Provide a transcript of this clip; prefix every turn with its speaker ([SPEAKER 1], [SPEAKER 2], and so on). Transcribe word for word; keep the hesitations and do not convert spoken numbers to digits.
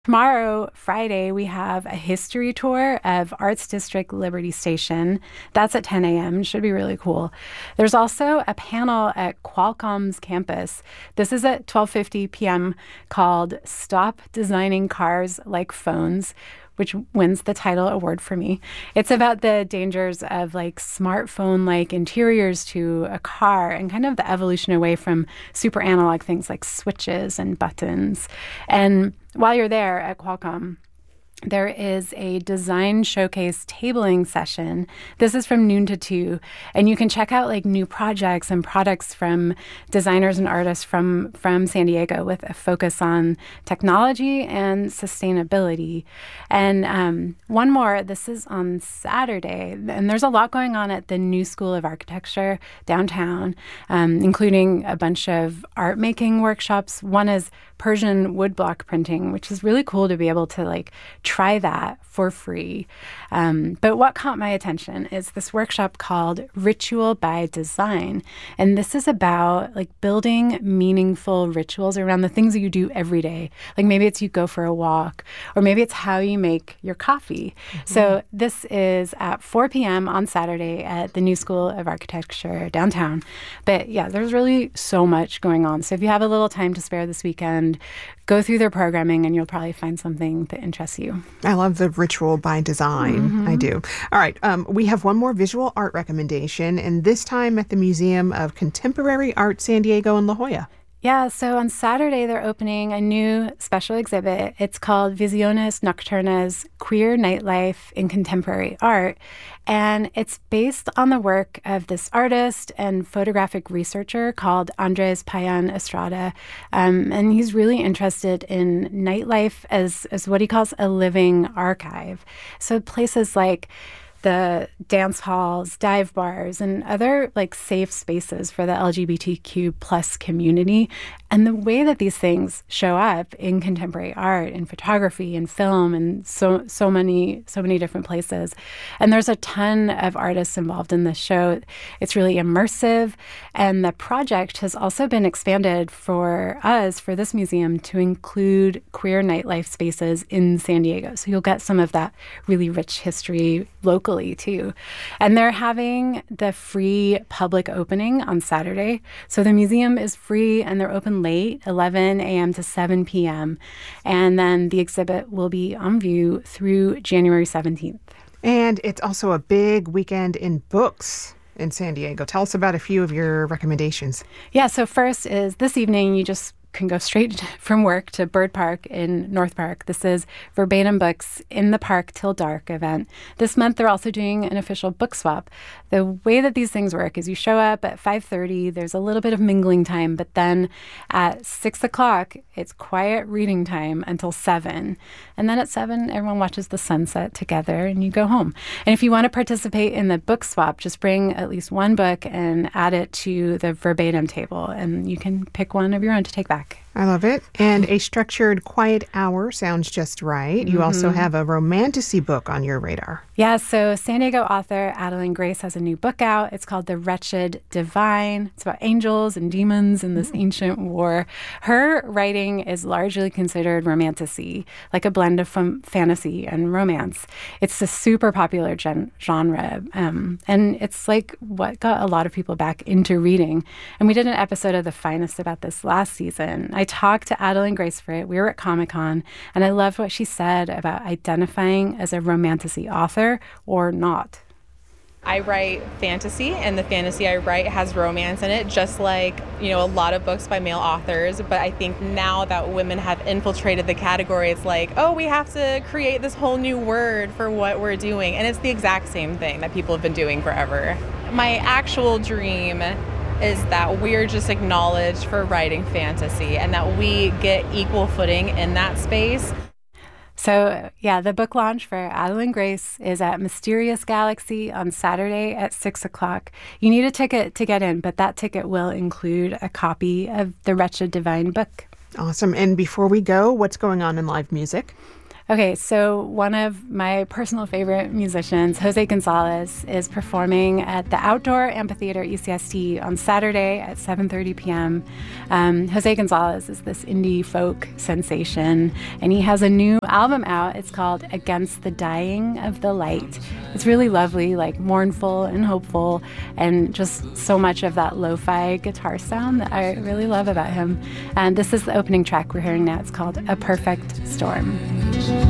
[SPEAKER 1] Tomorrow, Friday, we have a history tour of Arts District Liberty Station. That's at ten a.m. Should be really cool. There's also a panel at Qualcomm's campus. This is at twelve fifty p.m. called Stop Designing Cars Like Phones, which wins the title award for me. It's about the dangers of like smartphone-like interiors to a car and kind of the evolution away from super analog things like switches and buttons. And while you're there at Qualcomm, there is a design showcase tabling session. This is from noon to two, and you can check out like new projects and products from designers and artists from, from San Diego with a focus on technology and sustainability. And um, one more, this is on Saturday, and there's a lot going on at the New School of Architecture downtown, um, including a bunch of art making workshops. One is Persian woodblock printing, which is really cool to be able to like try that for free. Um, but what caught my attention is this workshop called Ritual by Design. And this is about like building meaningful rituals around the things that you do every day. Like maybe it's you go for a walk, or maybe it's how you make your coffee. Mm-hmm. So this is at four p.m. on Saturday at the New School of Architecture downtown. But yeah, there's really so much going on. So if you have a little time to spare this weekend, go through their programming and you'll probably find something that interests you.
[SPEAKER 2] I love the Ritual by Design. Mm-hmm. I do. All right. Um, we have one more visual art recommendation, and this time at the Museum of Contemporary Art San Diego in La Jolla.
[SPEAKER 1] Yeah, so on Saturday, they're opening a new special exhibit. It's called Visiones Nocturnas, Queer Nightlife in Contemporary Art. And it's based on the work of this artist and photographic researcher called Andres Payan Estrada. Um, and he's really interested in nightlife as, as what he calls a living archive. So places like the dance halls, dive bars, and other like safe spaces for the L G B T Q plus community. And the way that these things show up in contemporary art and photography and film and so so many so many different places. And there's a ton of artists involved in this show. It's really immersive. And the project has also been expanded for us, for this museum, to include queer nightlife spaces in San Diego. So you'll get some of that really rich history locally too. And they're having the free public opening on Saturday. So the museum is free and they're open late, eleven a.m. to seven p.m. And then the exhibit will be on view through January seventeenth.
[SPEAKER 2] And it's also a big weekend in books in San Diego. Tell us about a few of your recommendations.
[SPEAKER 1] Yeah, so first is this evening, you just can go straight from work to Bird Park in North Park. This is Verbatim Books in the Park Till Dark event. This month, they're also doing an official book swap. The way that these things work is you show up at five thirty, there's a little bit of mingling time, but then at six o'clock, it's quiet reading time until seven. And then at seven, everyone watches the sunset together and you go home. And if you want to participate in the book swap, just bring at least one book and add it to the verbatim table, and you can pick one of your own to take back.
[SPEAKER 2] I love it. And a structured quiet hour sounds just right. You mm-hmm. also have a romantasy book on your radar.
[SPEAKER 1] Yeah, so San Diego author Adeline Grace has a new book out. It's called The Wretched Divine. It's about angels and demons in this mm. ancient war. Her writing is largely considered romantasy, like a blend of fam- fantasy and romance. It's a super popular gen- genre, um, and it's like what got a lot of people back into reading. And we did an episode of The Finest about this last season. I talked to Adeline Grace for it. We were at Comic-Con, and I loved what she said about identifying as a romantasy author or not.
[SPEAKER 3] I write fantasy, and the fantasy I write has romance in it, just like, you know, a lot of books by male authors. But I think now that women have infiltrated the category, it's like, oh, we have to create this whole new word for what we're doing. And it's the exact same thing that people have been doing forever. My actual dream is that we're just acknowledged for writing fantasy and that we get equal footing in that space.
[SPEAKER 1] So, yeah, the book launch for Adeline Grace is at Mysterious Galaxy on Saturday at six o'clock. You need a ticket to get in, but that ticket will include a copy of The Wretched Divine book.
[SPEAKER 2] Awesome. And before we go, what's going on in live music?
[SPEAKER 1] Okay, so one of my personal favorite musicians, Jose Gonzalez, is performing at the Outdoor Amphitheater at U C S D on Saturday at seven thirty p.m. Um, Jose Gonzalez is this indie folk sensation, and he has a new album out. It's called Against the Dying of the Light. It's really lovely, like mournful and hopeful, and just so much of that lo-fi guitar sound that I really love about him. And this is the opening track we're hearing now. It's called A Perfect Storm.